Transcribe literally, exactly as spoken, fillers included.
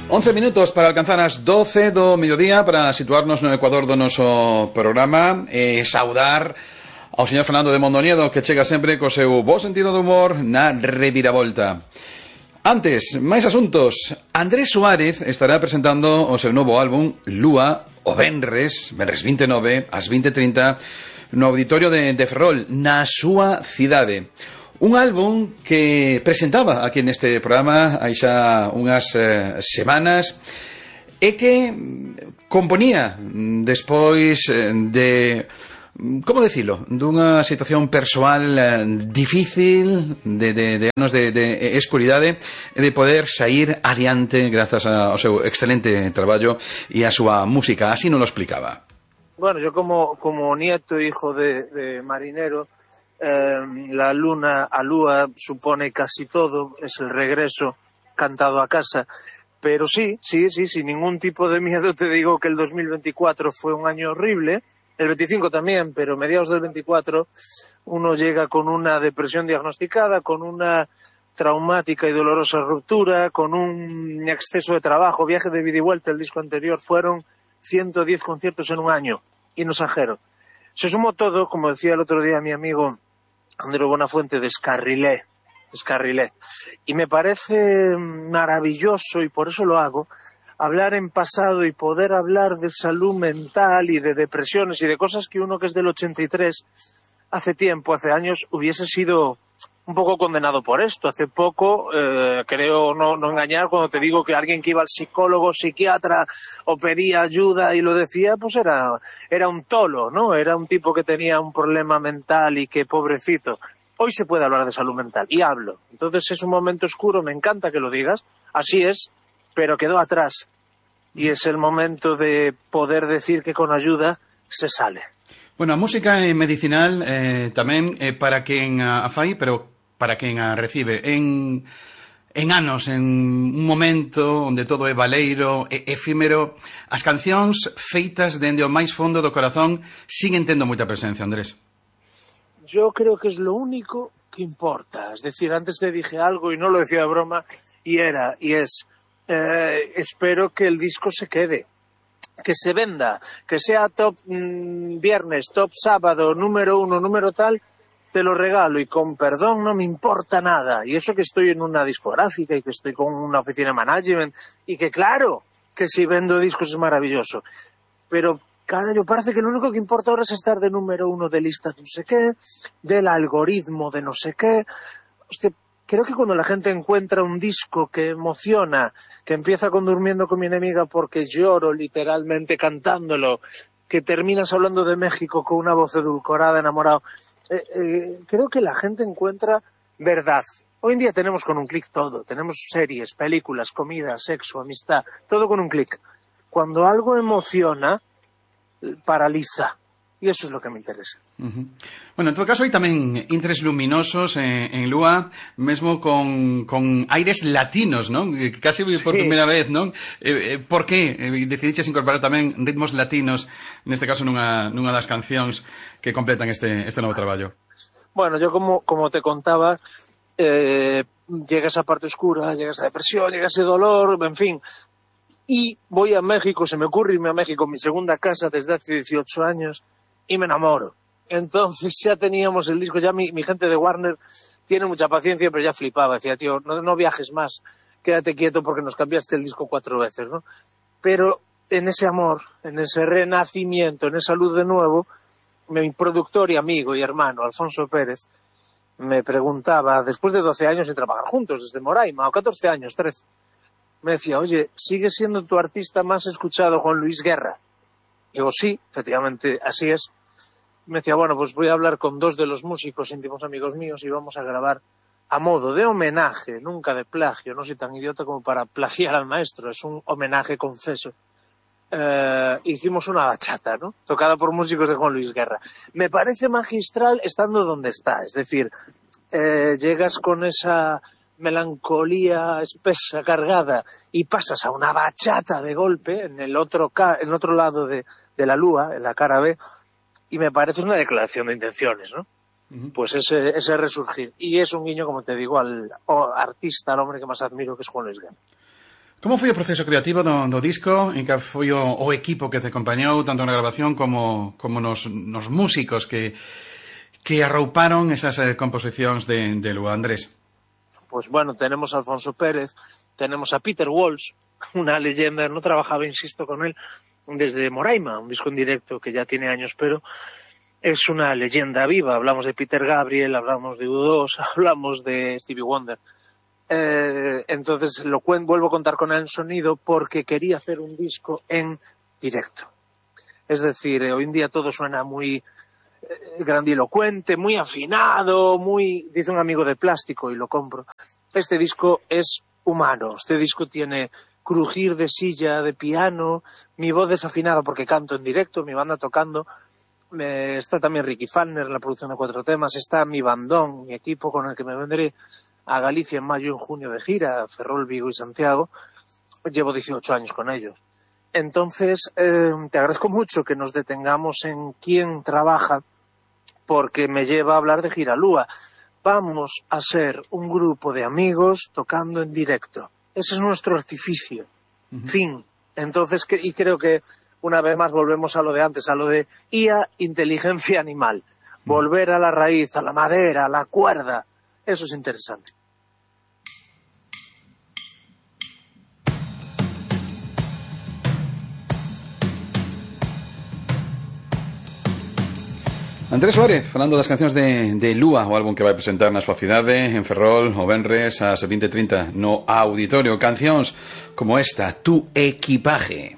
once minutos para alcanzar as doce do mediodía, para situarnos no Ecuador do noso programa e saudar ao señor Fernando de Mondoniedo, que chega sempre co seu bo sentido de humor na reviravolta. Antes, máis asuntos. Andrés Suárez estará presentando o seu novo álbum Lúa o venres, venres vinte e nove, ás vinte e trinta, no auditorio de, de Ferrol, na súa cidade. Un álbum que presentaba aquí neste programa hai xa unhas eh, semanas e que componía despois de, como decilo, dunha situación persoal eh, difícil, de, de, de anos de, de escuridade, de poder sair adiante grazas ao seu excelente traballo e a súa música. Así non lo explicaba. Bueno, yo como, como nieto, hijo de, de marinero, Eh, la luna, a lúa supone casi todo, es el regreso cantado a casa, pero sí, sí, sí, sin ningún tipo de miedo te digo que el dos mil veinticuatro fue un año horrible, el veinticinco también, pero mediados del veinticuatro uno llega con una depresión diagnosticada, con una traumática y dolorosa ruptura, con un exceso de trabajo, viaje de ida y vuelta. El disco anterior fueron ciento diez conciertos en un año, y no exagero. Se sumó todo, como decía el otro día mi amigo Andreu Buenafuente, descarrilé, descarrilé. Y me parece maravilloso, y por eso lo hago, hablar en pasado y poder hablar de salud mental y de depresiones y de cosas que uno que es del ochenta y tres, hace tiempo, hace años, hubiese sido un poco condenado por esto. Hace poco, eh, creo no, no engañar cuando te digo que alguien que iba al psicólogo, psiquiatra, o pedía ayuda y lo decía, pues era, era un tolo, ¿no? Era un tipo que tenía un problema mental y que pobrecito. Hoy se puede hablar de salud mental, y hablo. Entonces es un momento oscuro, me encanta que lo digas, así es, pero quedó atrás. Y es el momento de poder decir que con ayuda se sale. Bueno, a música é medicinal eh, tamén é para quen a, a fai, pero para quen a recibe. En, en anos, en un momento onde todo é baleiro, é efímero, as cancións feitas dende o máis fondo do corazón siguen tendo moita presencia, Andrés. Yo creo que es lo único que importa. Es decir, antes te dije algo y no lo decía de broma, y era, y es, eh, espero que el disco se quede, que se venda, que sea top mmm, viernes, top sábado, número uno, número tal, te lo regalo, y con perdón no me importa nada. Y eso que estoy en una discográfica y que estoy con una oficina de management, y que claro, que si vendo discos es maravilloso. Pero carajo, parece que lo único que importa ahora es estar de número uno de lista de no sé qué, del algoritmo de no sé qué. Hostia, creo que cuando la gente encuentra un disco que emociona, que empieza con Durmiendo con mi enemiga porque lloro literalmente cantándolo, que terminas hablando de México con una voz edulcorada, enamorado, eh, eh, creo que la gente encuentra verdad. Hoy en día tenemos con un clic todo, tenemos series, películas, comida, sexo, amistad, todo con un clic. Cuando algo emociona, paraliza. E iso é o que me interesa. Uh-huh. Bueno, en todo caso hai tamén intres luminosos en, en Lúa, mesmo con, con aires latinos, non? Casi por sí. Primeira vez, non? Eh, eh, por que eh, decidiches incorporar tamén ritmos latinos, neste caso nunha, nunha das cancións que completan este, este novo traballo? Bueno, yo como, como te contaba, eh, llega esa parte oscura, llega esa depresión, llega ese dolor, en fin. Y voy a México, se me ocurre irme a México, mi segunda casa desde hace dieciocho años, y me enamoro. Entonces ya teníamos el disco, ya mi, mi gente de Warner tiene mucha paciencia, pero ya flipaba. Decía, tío, no, no viajes más, quédate quieto porque nos cambiaste el disco cuatro veces, ¿no? Pero en ese amor, en ese renacimiento, en esa luz de nuevo, mi productor y amigo y hermano, Alfonso Pérez, me preguntaba, después de doce años de trabajar juntos, desde Moraima, o catorce años, trece, me decía, oye, ¿sigue siendo tu artista más escuchado Juan Luis Guerra? Digo, sí, efectivamente, así es. Me decía, bueno, pues voy a hablar con dos de los músicos íntimos amigos míos y vamos a grabar a modo de homenaje, nunca de plagio, no soy tan idiota como para plagiar al maestro, es un homenaje confeso. Eh, hicimos una bachata, ¿no? Tocada por músicos de Juan Luis Guerra. Me parece magistral estando donde está, es decir, eh, llegas con esa melancolía espesa, cargada, y pasas a una bachata de golpe en el otro, ca- en el otro lado de, de la lúa, en la cara B, y me parece una declaración de intenciones, ¿no? Uh-huh. Pues ese, ese resurgir. Y es un guiño, como te digo, al, al artista, al hombre que más admiro, que es Juan Luis Guerra. Como foi o proceso creativo do, do disco? En que foi o, o equipo que te acompañou tanto na grabación como, como nos, nos músicos que, que arrouparon esas eh, composicións de, de Lúa, Andrés? Pues bueno, tenemos a Alfonso Pérez, tenemos a Peter Walsh, una leyenda, no trabajaba, insisto, con él desde Moraima, un disco en directo que ya tiene años, pero es una leyenda viva. Hablamos de Peter Gabriel, hablamos de U dos, hablamos de Stevie Wonder. Eh, entonces lo cuen, vuelvo a contar con él en sonido porque quería hacer un disco en directo. Es decir, eh, hoy en día todo suena muy eh, grandilocuente, muy afinado, muy, dice un amigo, de plástico, y lo compro. Este disco es humano, este disco tiene crujir de silla, de piano, mi voz desafinada porque canto en directo, mi banda tocando, eh, está también Ricky Falner en la producción de cuatro temas, está mi bandón, mi equipo con el que me vendré a Galicia en mayo y en junio de gira, Ferrol, Vigo y Santiago. Llevo dieciocho años con ellos. Entonces, eh, te agradezco mucho que nos detengamos en quién trabaja, porque me lleva a hablar de Giralúa. Vamos a ser un grupo de amigos tocando en directo. Ese es nuestro artificio. Uh-huh. Fin. Entonces, que, y creo que una vez más volvemos a lo de antes, a lo de I A, inteligencia animal. Uh-huh. Volver a la raíz, a la madera, a la cuerda. Eso es interesante. Andrés Suárez, falando das cancións de, de Lúa, o álbum que vai presentar na súa cidade, en Ferrol, o venres ás vinte e trinta no Auditorio. Cancións como esta, Tu Equipaje.